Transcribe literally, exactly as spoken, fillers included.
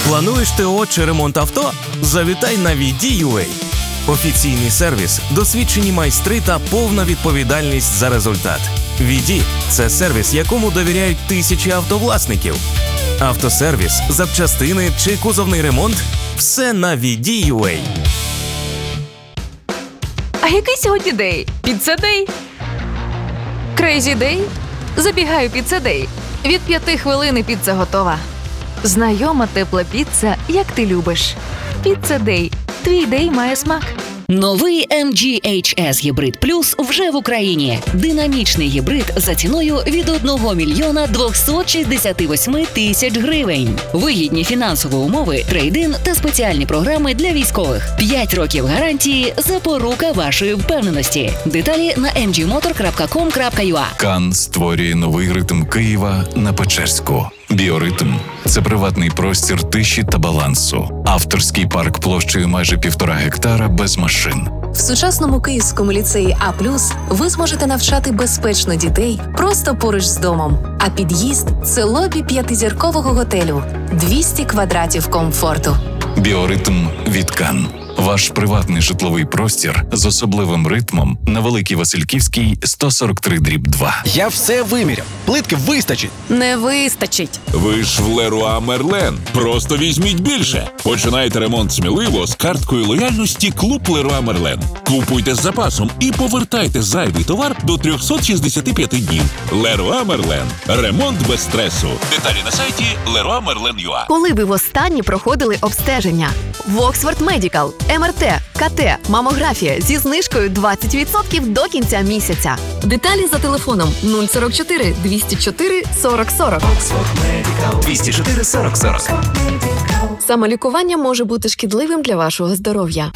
Плануєш ТО чи ремонт авто? Завітай на ві ді ю ей. Офіційний сервіс, досвідчені майстри та повна відповідальність за результат. ві ді – це сервіс, якому довіряють тисячі автовласників. Автосервіс, запчастини чи кузовний ремонт – все на ві ді ю ей. А який сьогодні день? Піцца-дей? Крейзі-дей? Забігаю піцца-дей. Від п'яти хвилин і піца готова. Знайома тепла піца, як ти любиш. Піцца-дей. Твій дей має смак. Новий ем джі ейч ес Гібрид Плюс вже в Україні. Динамічний гібрид за ціною від одного мільйона двохсот шістдесят вісім тисяч гривень. Вигідні фінансові умови, трейд-ін та спеціальні програми для військових. п'ять років гарантії – запорука вашої впевненості. Деталі на ем джі мотор крапка ком крапка ю а. Кан створює новий ритм Києва на Печерську. Біоритм – це приватний простір тиші та балансу. Авторський парк площею майже півтора гектара без машин. В сучасному Київському ліцеї А плюс ви зможете навчати безпечно дітей просто поруч з домом. А під'їзд – це лобі п'ятизіркового готелю. двісті квадратів комфорту. Біоритм від Кан. Ваш приватний житловий простір з особливим ритмом на Великій Васильківській сто сорок три дріб два. Я все виміряв. Плитки вистачить. Не вистачить. Ви ж в Леруа Мерлен. Просто візьміть більше. Починайте ремонт сміливо з карткою лояльності «Клуб Леруа Мерлен». Купуйте з запасом і повертайте зайвий товар до триста шістдесят п'ять днів. Леруа Мерлен. Ремонт без стресу. Деталі на сайті леруа мерлен крапка ю а. Коли ви востаннє проходили обстеження? В Оксфорд Медикал. ем ер те, ка те, мамографія зі знижкою двадцять відсотків до кінця місяця. Деталі за телефоном нуль сорок чотири двісті чотири сорок сорок. двісті чотири сорок сорок. Самолікування може бути шкідливим для вашого здоров'я.